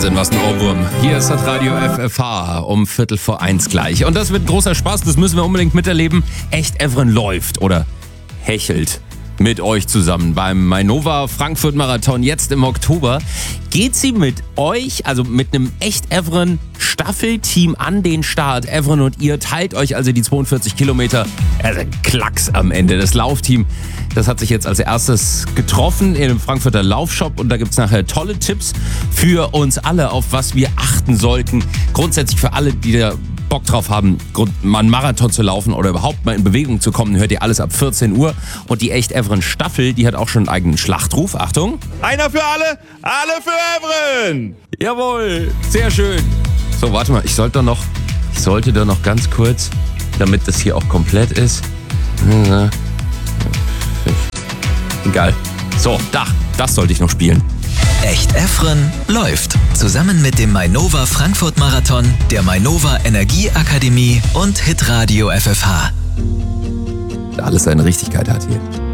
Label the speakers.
Speaker 1: Wahnsinn, was ein Ohrwurm. Hier ist das Radio FFH um 1:45 gleich. Und das wird ein großer Spaß, das müssen wir unbedingt miterleben. Echt Evren läuft oder hechelt mit euch zusammen beim Mainova Frankfurt Marathon jetzt im Oktober. Geht sie mit euch, also mit einem Echt Evren Staffelteam an den Start. Evren und ihr teilt euch also die 42 Kilometer. Also Klacks am Ende. Das Laufteam, das hat sich jetzt als erstes getroffen in einem Frankfurter Laufshop und da gibt es nachher tolle Tipps für uns alle, auf was wir achten sollten. Grundsätzlich für alle, die da Bock drauf haben, mal einen Marathon zu laufen oder überhaupt mal in Bewegung zu kommen, hört ihr alles ab 14 Uhr. Und die Echt Evren Staffel, die hat auch schon einen eigenen Schlachtruf. Achtung.
Speaker 2: Einer für alle, alle für Evren.
Speaker 1: Jawohl, sehr schön. So, warte mal, ich sollte da noch ganz kurz, damit das hier auch komplett ist. Egal. So, das sollte ich noch spielen.
Speaker 3: Echt Evren läuft. Zusammen mit dem Mainova Frankfurt Marathon, der Mainova Energieakademie und Hitradio FFH.
Speaker 1: Alles seine Richtigkeit hat hier.